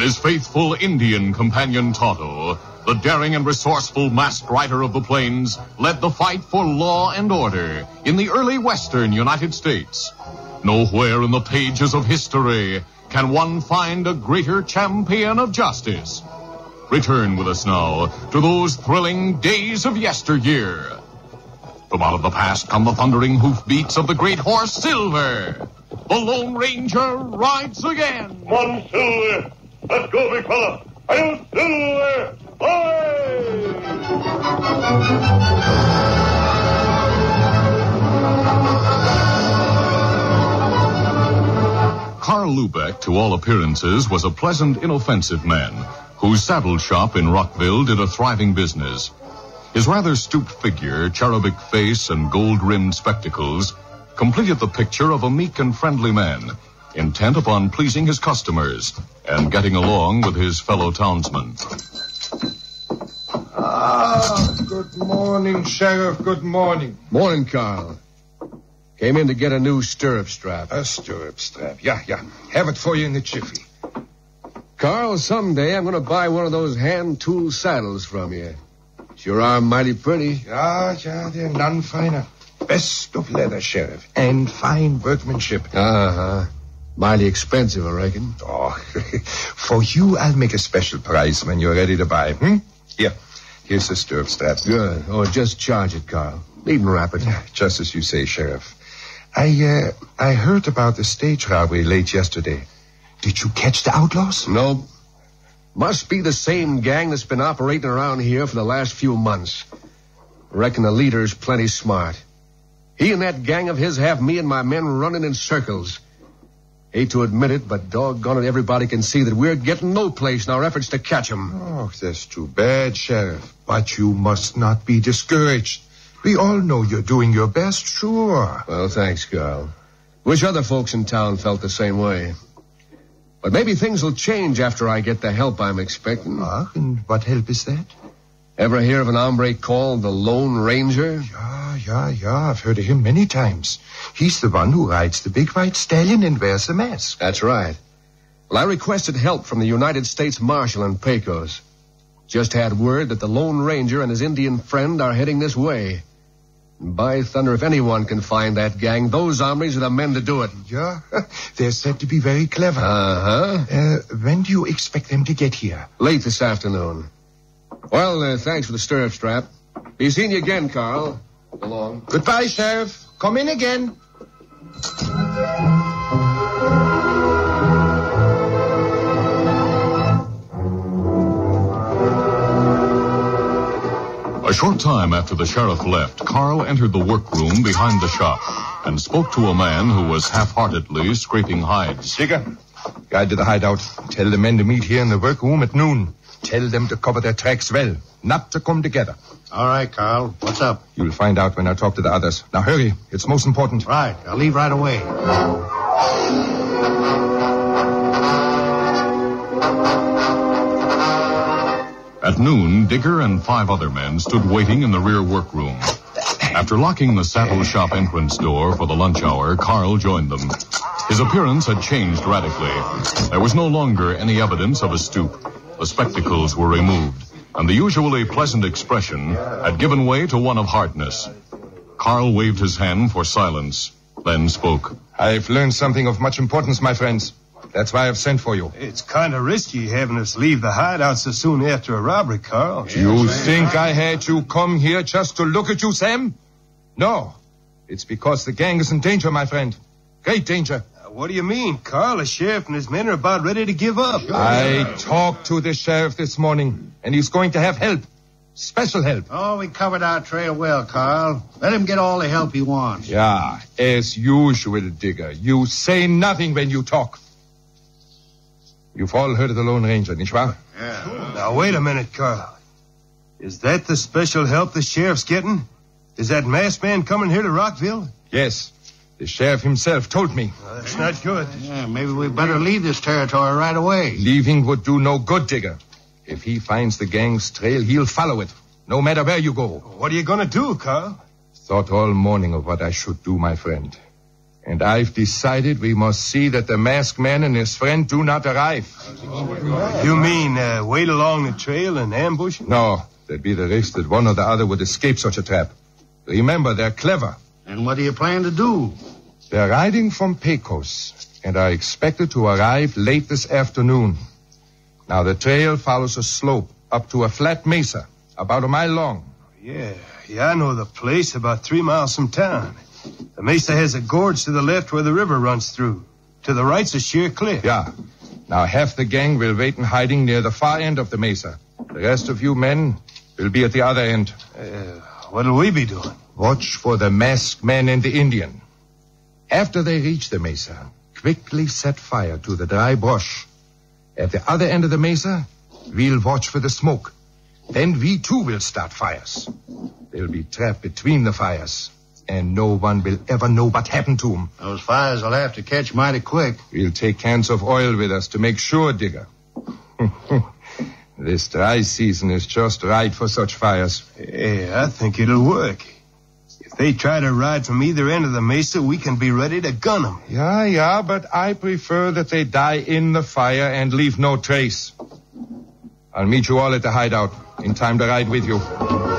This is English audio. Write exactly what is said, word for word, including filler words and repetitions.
his faithful Indian companion Tonto, the daring and resourceful masked rider of the plains, led the fight for law and order in the early western United States. Nowhere in the pages of history can one find a greater champion of justice. Return with us now to those thrilling days of yesteryear. From out of the past come the thundering hoofbeats of the great horse Silver. The Lone Ranger rides again. Come on, Silver. Let's go, big fella. I'm Silver. Aye! Carl Lubeck, to all appearances, was a pleasant, inoffensive man whose saddle shop in Rockville did a thriving business. His rather stooped figure, cherubic face, and gold-rimmed spectacles completed the picture of a meek and friendly man, intent upon pleasing his customers and getting along with his fellow townsmen. Ah, good morning, Sheriff. Good morning. Morning, Carl. Came in to get a new stirrup strap. A stirrup strap. Yeah, yeah. Have it for you in the jiffy. Carl, someday I'm going to buy one of those hand-tool saddles from you. Sure are mighty pretty. Yeah, yeah, they're none finer. Best of leather, Sheriff, and fine workmanship. Uh-huh. Mighty expensive, I reckon. Oh, for you, I'll make a special price when you're ready to buy. Hmm? Here, here's the stirrup strap. Good. Oh, just charge it, Carl. Needn't wrap it. Just as you say, Sheriff. I, uh, I heard about the stage robbery late yesterday. Did you catch the outlaws? Nope. Must be the same gang that's been operating around here for the last few months. Reckon the leader's plenty smart. He and that gang of his have me and my men running in circles. Hate to admit it, but doggone it, everybody can see that we're getting no place in our efforts to catch them. Oh, that's too bad, Sheriff. But you must not be discouraged. We all know you're doing your best, sure. Well, thanks, Carl. Wish other folks in town felt the same way. But maybe things will change after I get the help I'm expecting. Ah, and what help is that? Ever hear of an hombre called the Lone Ranger? Yeah, yeah, yeah. I've heard of him many times. He's the one who rides the big white stallion and wears the mask. That's right. Well, I requested help from the United States Marshal in Pecos. Just had word that the Lone Ranger and his Indian friend are heading this way. And by thunder, if anyone can find that gang, those hombres are the men to do it. Yeah, they're said to be very clever. Uh-huh. Uh, when do you expect them to get here? Late this afternoon. Well, uh, thanks for the stirrup strap. Be seeing you again, Carl. So long. Goodbye, Sheriff. Come in again. A short time after the sheriff left, Carl entered the workroom behind the shop and spoke to a man who was half-heartedly scraping hides. Digger, guide to the hideout. Tell the men to meet here in the workroom at noon. Tell them to cover their tracks well, not to come together. All right, Carl. What's up? You'll find out when I talk to the others. Now, hurry. It's most important. Right. I'll leave right away. At noon, Digger and five other men stood waiting in the rear workroom. After locking the saddle shop entrance door for the lunch hour, Carl joined them. His appearance had changed radically. There was no longer any evidence of a stoop. The spectacles were removed, and the usually pleasant expression had given way to one of hardness. Carl waved his hand for silence, then spoke. I've learned something of much importance, my friends. That's why I've sent for you. It's kind of risky having us leave the hideout so soon after a robbery, Carl. You think I had you come here just to look at you, Sam? No. It's because the gang is in danger, my friend. Great danger. Uh, what do you mean, Carl? The sheriff and his men are about ready to give up. I talked to the sheriff this morning, and he's going to have help. Special help. Oh, we covered our trail well, Carl. Let him get all the help he wants. Yeah, as usual, Digger. You say nothing when you talk. You've all heard of the Lone Ranger, nicht wahr? Yeah. Now, wait a minute, Carl. Is that the special help the sheriff's getting? Is that masked man coming here to Rockville? Yes. The sheriff himself told me. Well, that's not good. Yeah, maybe we better leave this territory right away. Leaving would do no good, Digger. If he finds the gang's trail, he'll follow it, no matter where you go. What are you going to do, Carl? Thought all morning of what I should do, my friend. And I've decided we must see that the masked man and his friend do not arrive. You mean uh, wait along the trail and ambush him? No, there'd be the risk that one or the other would escape such a trap. Remember, they're clever. And what do you plan to do? They're riding from Pecos and are expected to arrive late this afternoon. Now, the trail follows a slope up to a flat mesa, about a mile long. Yeah, yeah, I know the place, about three miles from town. The mesa has a gorge to the left where the river runs through. To the right's a sheer cliff. Yeah. Now, half the gang will wait in hiding near the far end of the mesa. The rest of you men will be at the other end. Uh, what'll we be doing? Watch for the masked man and the Indian. After they reach the mesa, quickly set fire to the dry brush. At the other end of the mesa, we'll watch for the smoke. Then we too will start fires. They'll be trapped between the fires, and no one will ever know what happened to them. Those fires will have to catch mighty quick. We'll take cans of oil with us to make sure, Digger. This dry season is just right for such fires. Yeah, I think it'll work. If they try to ride from either end of the mesa, we can be ready to gun them. Yeah, yeah, but I prefer that they die in the fire and leave no trace. I'll meet you all at the hideout in time to ride with you.